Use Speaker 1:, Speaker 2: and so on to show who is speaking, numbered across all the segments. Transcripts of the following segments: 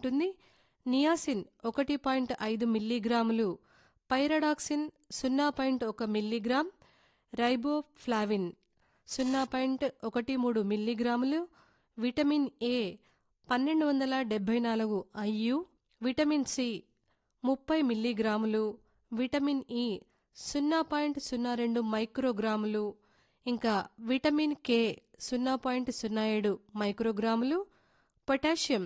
Speaker 1: ఉంటుంది. నియాసిన్ 1.5 మిల్లీగ్రాములు, pyridoxine 0.1 milligram, riboflavin 0.13 మిల్లీగ్రాములు, vitamin A 1274 IU, vitamin C 30 మిల్లీగ్రాములు, విటమిన్ ఇ 0.02 మైక్రోగ్రాములు, ఇంకా విటమిన్ కే 0.07 మైక్రోగ్రాములు, పొటాషియం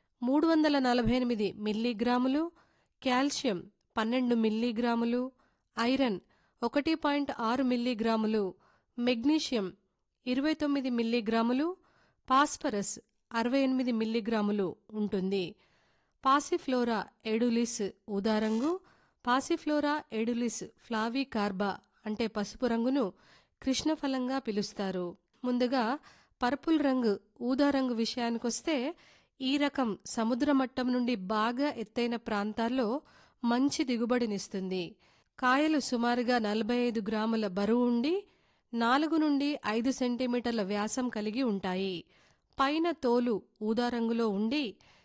Speaker 1: 348 మిల్లీగ్రాములు, కాల్షియం 12 మిల్లీగ్రాములు, ఐరన్ 1.6 మిల్లీగ్రాములు, మెగ్నీషియం 29 మిల్లీగ్రాములు, ఫాస్ఫరస్ 68 మిల్లీగ్రాములు ఉంటుంది. పాసిఫ్లోరా ఎడులిస్ ఊదారంగు, పాసిఫ్లోరా ఎడులిస్ ఫ్లావికార్బా అంటే పసుపు రంగును కృష్ణఫలంగా పిలుస్తారు. ముందుగా పర్పుల్ రంగు ఊదారంగు విషయానికొస్తే ఈ రకం సముద్ర మట్టం నుండి బాగా ఎత్తైన ప్రాంతాల్లో మంచి దిగుబడినిస్తుంది. కాయలు సుమారుగా 45 గ్రాముల బరువు ఉండి 4 నుండి 5 సెంటీమీటర్ల వ్యాసం కలిగి ఉంటాయి. పైన తోలు ఊదారంగులో ఉండి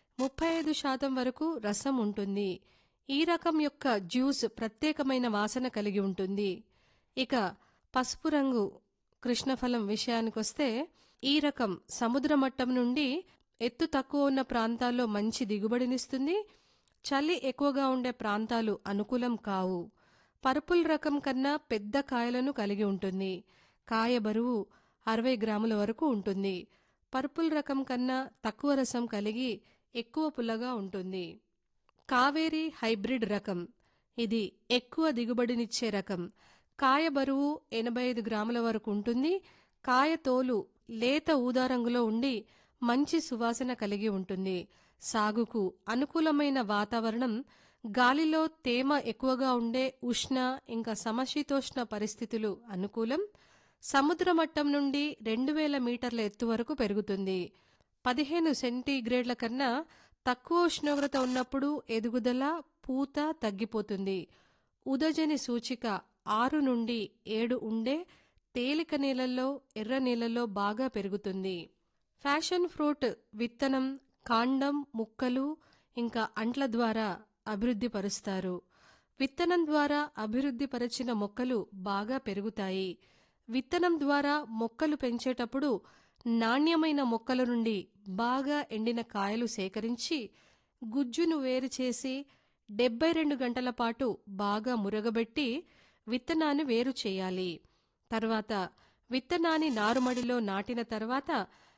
Speaker 1: 35% వరకు రసం ఉంటుంది. ఈ రకం యొక్క జ్యూస్ ప్రత్యేకమైన వాసన కలిగి ఉంటుంది. ఇక పసుపు రంగు కృష్ణఫలం విషయానికొస్తే ఈ రకం సముద్ర మట్టం నుండి ఎత్తు తక్కువ ఉన్న ప్రాంతాల్లో మంచి దిగుబడినిస్తుంది. చలి ఎక్కువగా ఉండే ప్రాంతాలు అనుకూలం కావు. పర్పుల్ రకం కన్నా పెద్ద కాయలను కలిగి ఉంటుంది. కాయ బరువు 60 గ్రాముల వరకు ఉంటుంది. పర్పుల్ రకం కన్నా తక్కువ రసం కలిగి ఎక్కువ పుల్లగా ఉంటుంది. కావేరీ హైబ్రిడ్ రకం ఇది ఎక్కువ దిగుబడినిచ్చే రకం. కాయ బరువు 85 గ్రాముల వరకు ఉంటుంది. కాయ తోలు లేత ఊదారంగులో ఉండి మంచి సువాసన కలిగి ఉంటుంది. సాగుకు అనుకూలమైన వాతావరణం, గాలిలో తేమ ఎక్కువగా ఉండే ఉష్ణ ఇంకా సమశీతోష్ణ పరిస్థితులు అనుకూలం. సముద్ర మట్టం నుండి 2000 మీటర్ల ఎత్తు వరకు పెరుగుతుంది. 15 సెంటీగ్రేడ్ల కన్నా తక్కువ ఉష్ణోగ్రత ఉన్నప్పుడు ఎదుగుదల, పూత తగ్గిపోతుంది. ఉదజని సూచిక 6 నుండి 7 ఉండే తేలిక నీళ్లలో, ఎర్ర నీళ్లలో బాగా పెరుగుతుంది. ఫ్యాషన్ ఫ్రూట్ విత్తనం, కాండం, ముక్కలు ఇంకా అంట్ల ద్వారా అభివృద్ధి పరుస్తారు. విత్తనం ద్వారా అభివృద్ధి పరిచిన మొక్కలు బాగా పెరుగుతాయి. విత్తనం ద్వారా మొక్కలు పెంచేటప్పుడు నాణ్యమైన మొక్కల నుండి బాగా ఎండిన కాయలు సేకరించి గుజ్జును వేరు చేసి 72 గంటల పాటు బాగా మురగబెట్టి విత్తనాన్ని వేరు చేయాలి. తర్వాత విత్తనాన్ని నారుమడిలో నాటిన తర్వాత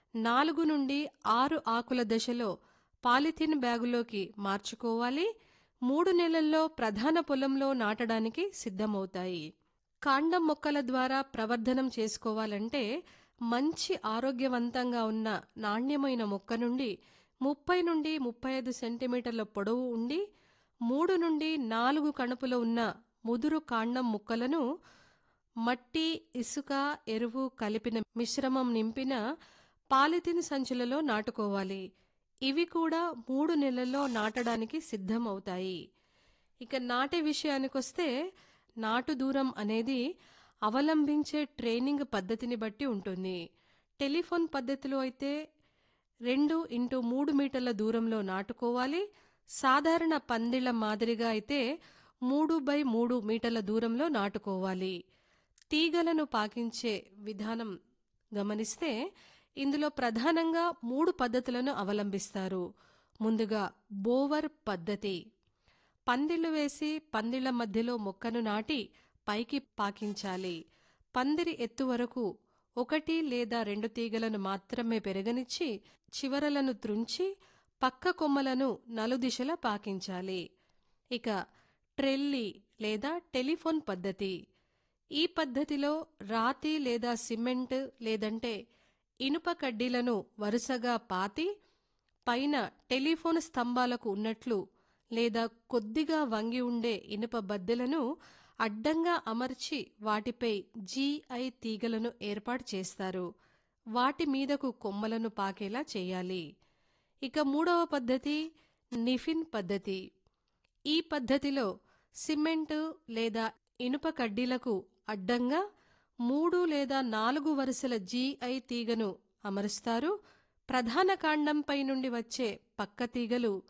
Speaker 1: 4 నుండి 6 ఆకుల దశలో పాలిథిన్ బ్యాగులోకి మార్చుకోవాలి. 3 నెలల్లో ప్రధాన పొలంలో నాటడానికి సిద్ధమవుతాయి. కాండం మొక్కల ద్వారా ప్రవర్ధనం చేసుకోవాలంటే మంచి ఆరోగ్యవంతంగా ఉన్న నాణ్యమైన మొక్క నుండి 30 నుండి 35 సెంటీమీటర్ల పొడవు ఉండి 3 నుండి 4 కణుపులు ఉన్న ముదురు కాండం ముక్కలను మట్టి, ఇసుక, ఎరువు కలిపిన మిశ్రమం నింపిన పాలిథిన్ సంచులలో నాటుకోవాలి. ఇవి కూడా 3 నెలల్లో నాటడానికి సిద్ధమవుతాయి. ఇక నాటే విషయానికొస్తే నాటు దూరం అనేది అవలంబించే ట్రైనింగ్ పద్ధతిని బట్టి ఉంటుంది. టెలిఫోన్ పద్ధతిలో అయితే 2x3 మీటర్ల దూరంలో నాటుకోవాలి. సాధారణ పందిళ్ల మాదిరిగా అయితే 3x3 మీటర్ల దూరంలో నాటుకోవాలి. తీగలను పాకించే విధానం గమనిస్తే ఇందులో ప్రధానంగా 3 పద్ధతులను అవలంబిస్తారు. ముందుగా బోవర్ పద్ధతి. పందిళ్లు వేసి పందిళ్ల మధ్యలో మొక్కను నాటి పైకి పాకించాలి. పందిరి ఎత్తు వరకు 1 లేదా 2 తీగలను మాత్రమే పెరగనిచ్చి చివరలను త్రుంచి పక్క కొమ్మలను నలుదిశలా పాకించాలి. ఇక ట్రెల్లీ లేదా టెలిఫోన్ పద్ధతి. ఈ పద్ధతిలో రాతి లేదా సిమెంట్ లేదంటే ఇనుప కడ్డీలను వరుసగా పాతి పైన టెలిఫోన్ స్తంభాలకు ఉన్నట్లు లేదా కొద్దిగా వంగి ఉండే ఇనుప బద్దెలను అడ్డంగా అమర్చి వాటిపై GI తీగలను ఏర్పాటు చేస్తారు. వాటి మీదకు కొమ్మలను పాకేలా చేయాలి. ఇక 3వ పద్ధతి నిఫిన్ పద్ధతి. ఈ పద్ధతిలో సిమెంటు లేదా ఇనుప కడ్డీలకు అడ్డంగా 3 లేదా 4 వరుసల GI తీగను అమరుస్తారు. ప్రధాన కాండంపై నుండి వచ్చే పక్క తీగలు